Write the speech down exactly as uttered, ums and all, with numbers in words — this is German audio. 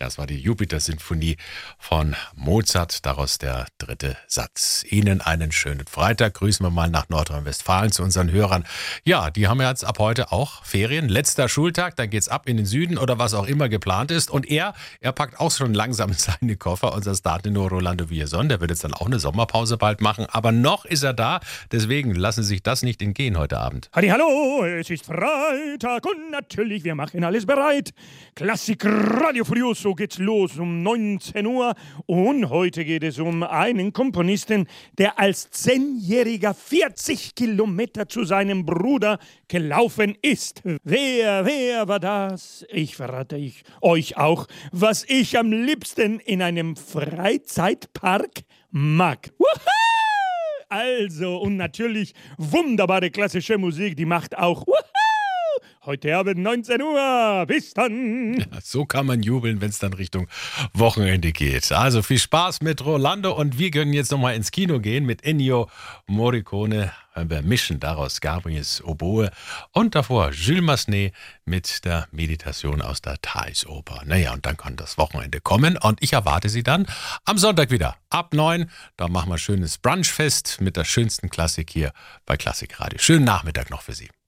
Das war die Jupiter-Sinfonie von Mozart, daraus der dritte Satz. Ihnen einen schönen Freitag. Grüßen wir mal nach Nordrhein-Westfalen zu unseren Hörern. Ja, die haben ja jetzt ab heute auch Ferien. Letzter Schultag, dann geht's ab in den Süden oder was auch immer geplant ist. Und er, er packt auch schon langsam seine Koffer. Unser Startenor Rolando Villazon, der wird jetzt dann auch eine Sommerpause bald machen. Aber noch ist er da. Deswegen lassen Sie sich das nicht entgehen heute Abend. Halli, hallo, es ist Freitag und natürlich, wir machen alles bereit. Klassik Radio Furioso geht's los um neunzehn Uhr und heute geht es um einen Komponisten, der als Zehnjähriger vierzig Kilometer zu seinem Bruder gelaufen ist. Wer, wer war das? Ich verrate ich euch auch, was ich am liebsten in einem Freizeitpark mag. Woohoo! Also, und natürlich wunderbare klassische Musik, die macht auch Woohoo! Heute Abend neunzehn Uhr. Bis dann. Ja, so kann man jubeln, wenn es dann Richtung Wochenende geht. Also viel Spaß mit Rolando und wir können jetzt nochmal ins Kino gehen mit Ennio Morricone. Wir mischen daraus Gabriels Oboe und davor Jules Massenet mit der Meditation aus der Thais-Oper. Naja, und dann kann das Wochenende kommen und ich erwarte Sie dann am Sonntag wieder ab neun. Da machen wir schönes Brunchfest mit der schönsten Klassik hier bei Klassikradio. Schönen Nachmittag noch für Sie.